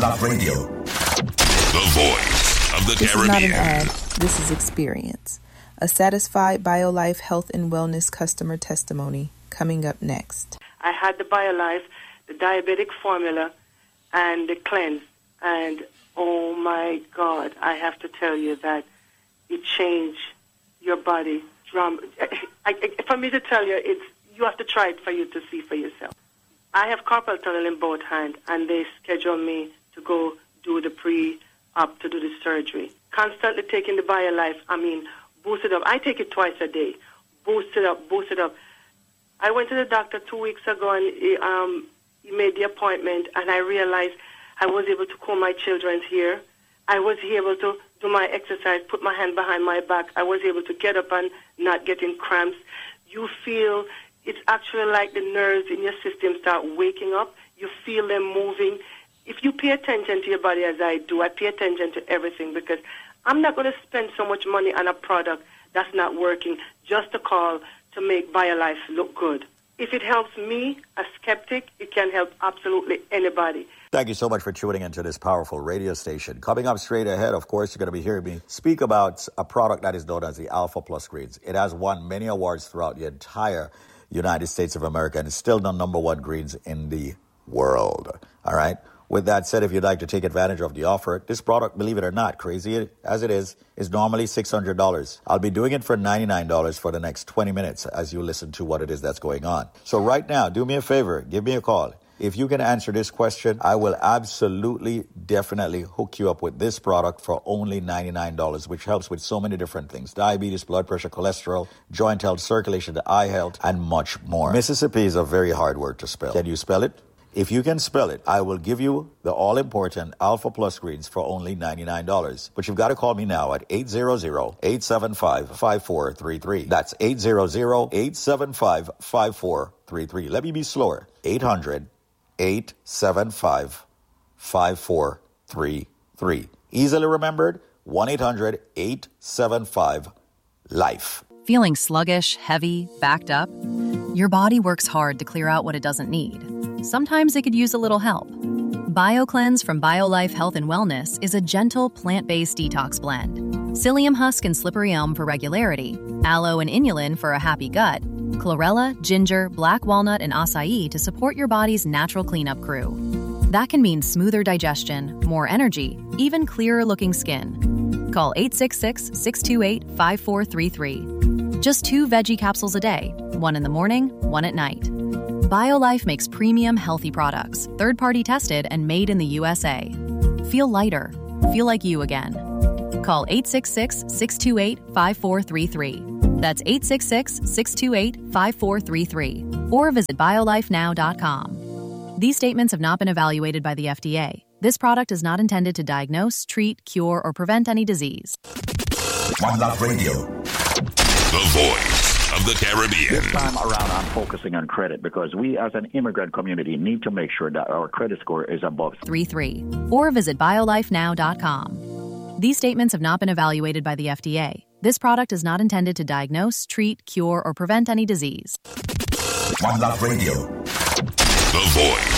Love Radio. The voice of the This Caribbean. is not an ad. This is experience. A satisfied BioLife health and wellness customer testimony coming up next. I had the BioLife, the diabetic formula, and the cleanse. And oh my God, I have to tell you that it changed your body. For me to tell you, you have to try it for you to see for yourself. I have carpal tunnel in both hands, and they schedule me to go do the pre-op to do the surgery. Constantly taking the BioLife, boost it up. I take it twice a day. Boost it up. I went to the doctor 2 weeks ago, and he made the appointment, and I realized I was able to comb my children's hair. I was able to do my exercise, put my hand behind my back. I was able to get up and not get in cramps. You feel it's actually like the nerves in your system start waking up. You feel them moving. If you pay attention to your body as I do, I pay attention to everything because I'm not going to spend so much money on a product that's not working just to call to make BioLife look good. If it helps me, a skeptic, it can help absolutely anybody. Thank you so much for tuning into this powerful radio station. Coming up straight ahead, of course, you're going to be hearing me speak about a product that is known as the Alpha Plus Greens. It has won many awards throughout the entire United States of America and is still the number one greens in the world. All right? With that said, if you'd like to take advantage of the offer, this product, believe it or not, crazy as it is normally $600. I'll be doing it for $99 for the next 20 minutes as you listen to what it is that's going on. So right now, do me a favor, give me a call. If you can answer this question, I will absolutely, definitely hook you up with this product for only $99, which helps with so many different things. Diabetes, blood pressure, cholesterol, joint health, circulation, eye health, and much more. Mississippi is a very hard word to spell. Can you spell it? If you can spell it, I will give you the all-important Alpha Plus Greens for only $99. But you've got to call me now at 800-875-5433. That's 800-875-5433. Let me be slower. 800-875-5433. Easily remembered, 1-800-875-LIFE. Feeling sluggish, heavy, backed up? Your body works hard to clear out what it doesn't need. Sometimes it could use a little help. BioCleanse from BioLife Health and Wellness is a gentle plant-based detox blend. Psyllium husk and slippery elm for regularity, aloe and inulin for a happy gut, chlorella, ginger, black walnut, and acai to support your body's natural cleanup crew. That can mean smoother digestion, more energy, even clearer-looking skin. Call 866-628-5433. Just 2 veggie capsules a day, 1 in the morning, 1 at night. BioLife makes premium healthy products, third-party tested and made in the USA. Feel lighter. Feel like you again. Call 866-628-5433. That's 866-628-5433. Or visit biolifenow.com. These statements have not been evaluated by the FDA. This product is not intended to diagnose, treat, cure, or prevent any disease. One Love Radio. The voice of the Caribbean. This time around, I'm focusing on credit because we as an immigrant community need to make sure that our credit score is above 33. Or visit biolifenow.com. These statements have not been evaluated by the FDA. This product is not intended to diagnose, treat, cure, or prevent any disease. One Love Radio. The voice